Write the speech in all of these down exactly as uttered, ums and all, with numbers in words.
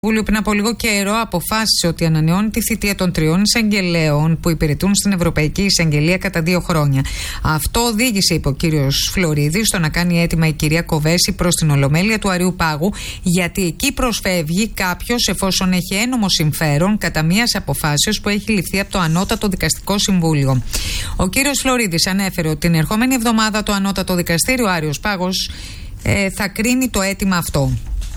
Βούλιο πριν από λίγο καιρό αποφάσισε ότι ανανεώνει τη θητεία των τριών εισαγγελέων που υπηρετούν στην Ευρωπαϊκή Εισαγγελία κατά δύο χρόνια. Αυτό οδήγησε, είπε ο κύριος Φλωρίδης, στο να κάνει αίτημα η κυρία Κοβέση προς την Ολομέλεια του Αριουπάγου, γιατί εκεί προσφεύγει κάποιος εφόσον έχει ένομο συμφέρον κατά μιας αποφάσεως που έχει ληφθεί από το Ανώτατο Δικαστικό Συμβούλιο. Ο κύριος Φλωρίδης ανέφερε ότι την ερχόμενη εβδομάδα το Ανώτατο Δικαστήριο Άριος Πάγος ε, θα κρίνει το αίτημα αυτό.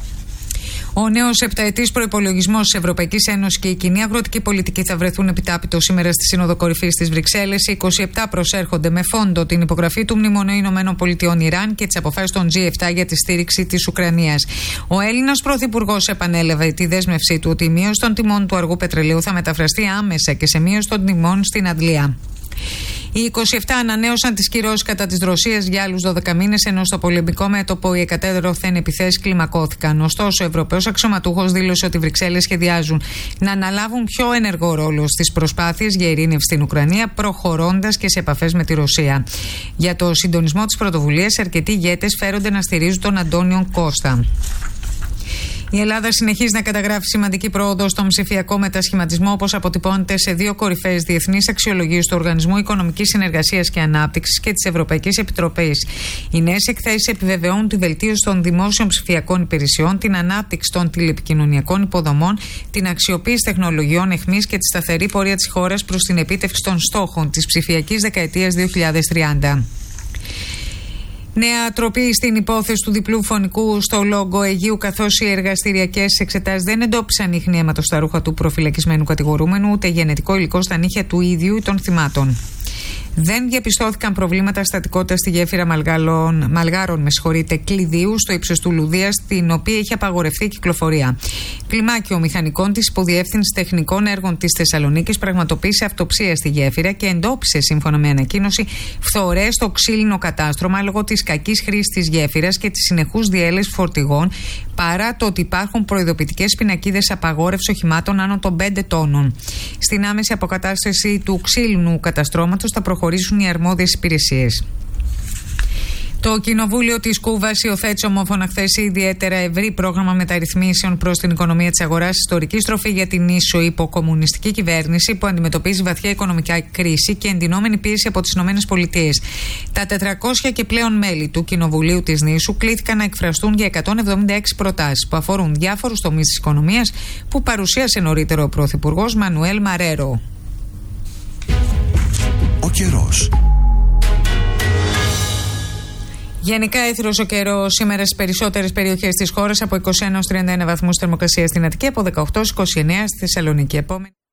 Ο νέος επταετής προϋπολογισμός της Ευρωπαϊκής Ένωσης και η κοινή αγροτική πολιτική θα βρεθούν επιτάπητο σήμερα στη Σύνοδο Κορυφής της Βρυξέλλες. Οι είκοσι επτά προσέρχονται με φόντο την υπογραφή του Μνημονίου Ηνωμένων Πολιτειών Ιράν και τις αποφάσεις των τζι επτά για τη στήριξη της Ουκρανίας. Ο Έλληνας Πρωθυπουργός επανέλαβε τη δέσμευσή του ότι η μείωση των τιμών του αργού πετρελαίου θα μεταφραστεί άμεσα και σε μείωση των τιμών στην Αντλία. Οι είκοσι επτά ανανέωσαν τις κυρώσεις κατά της Ρωσίας για άλλους δώδεκα μήνες, ενώ στο πολεμικό μέτωπο οι εκατέρωθεν επιθέσεις κλιμακώθηκαν. Ωστόσο, ο Ευρωπαίος αξιωματούχος δήλωσε ότι οι Βρυξέλλες σχεδιάζουν να αναλάβουν πιο ενεργό ρόλο στις προσπάθειες για ειρήνευση στην Ουκρανία, προχωρώντας και σε επαφές με τη Ρωσία. Για το συντονισμό της πρωτοβουλίας, αρκετοί ηγέτες φέρονται να στηρίζουν τον Αντώνιο Κώστα. Η Ελλάδα συνεχίζει να καταγράφει σημαντική πρόοδο στον ψηφιακό μετασχηματισμό, όπως αποτυπώνεται σε δύο κορυφαίες διεθνείς αξιολογίες του Οργανισμού Οικονομικής Συνεργασίας και Ανάπτυξης και της Ευρωπαϊκής Επιτροπής. Οι νέες εκθέσεις επιβεβαιώνουν τη βελτίωση των δημόσιων ψηφιακών υπηρεσιών, την ανάπτυξη των τηλεπικοινωνιακών υποδομών, την αξιοποίηση τεχνολογιών εχμής και τη σταθερή πορεία της χώρας προς την επίτευξη των στόχων της ψηφιακής δεκαετίας δύο χιλιάδες τριάντα. Νέα τροπή στην υπόθεση του διπλού φωνικού στο Λόγκο Αιγείου, καθώς οι εργαστηριακές εξετάσεις δεν εντόπισαν ίχνη αίματος στα ρούχα του προφυλακισμένου κατηγορούμενου, ούτε γενετικό υλικό στα νύχια του ίδιου ή των θυμάτων. Δεν διαπιστώθηκαν προβλήματα στατικότητα στη γέφυρα Μαλγάρων, Μαλγάρων με συγχωρείτε, Κλειδίου, στο ύψος του Λουδία, στην οποία είχε απαγορευτεί η κυκλοφορία. Κλιμάκιο μηχανικών της Υποδιεύθυνσης Τεχνικών Έργων της Θεσσαλονίκης πραγματοποίησε αυτοψία στη γέφυρα και εντόπισε, σύμφωνα με ανακοίνωση, φθορές στο ξύλινο κατάστρωμα λόγω της κακής χρήσης της γέφυρας και της συνεχούς διέλευσης φορτηγών, παρά το ότι υπάρχουν προειδοποιητικές πινακίδες απαγόρευσης οχημάτων άνω των πέντε τόνων. Στην άμεση αποκατάσταση του ξύλινου καταστρώματος θα προχωρήσουν οι αρμόδιες υπηρεσίες. Το Κοινοβούλιο της Κούβας υιοθέτησε ομόφωνα χθες ιδιαίτερα ευρύ πρόγραμμα μεταρρυθμίσεων προς την οικονομία της αγοράς, ιστορική στροφή για την ίσο υποκομμουνιστική κυβέρνηση που αντιμετωπίζει βαθιά οικονομική κρίση και εντυνόμενη πίεση από τις ΗΠΑ. Τα τετρακόσια και πλέον μέλη του Κοινοβουλίου της νήσου κλήθηκαν να εκφραστούν για εκατόν εβδομήντα έξι προτάσεις που αφορούν διάφορους τομείς της οικονομίας που παρουσίασε νωρίτερο ο Πρωθυπουργός Μανουέλ Μαρέρο. Ο καιρός. Γενικά έθρος ο καιρός σήμερα στις περισσότερες περιοχές της χώρας, από είκοσι ένα έως τριάντα ένα βαθμούς θερμοκρασία στην Αττική, από δεκαοκτώ έως είκοσι εννέα στη Θεσσαλονίκη. Επόμενη...